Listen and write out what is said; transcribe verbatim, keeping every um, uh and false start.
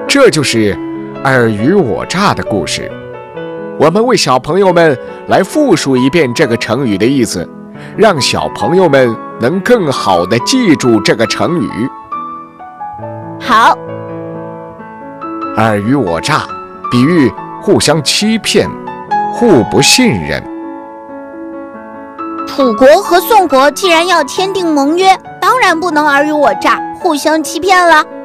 这就是尔虞我诈的故事。我们为小朋友们来复述一遍这个成语的意思，让小朋友们能更好地记住这个成语。 好， 尔虞我诈比喻互相欺骗，互不信任。 楚国和宋国既然要签订盟约，当然不能尔虞我诈，互相欺骗了。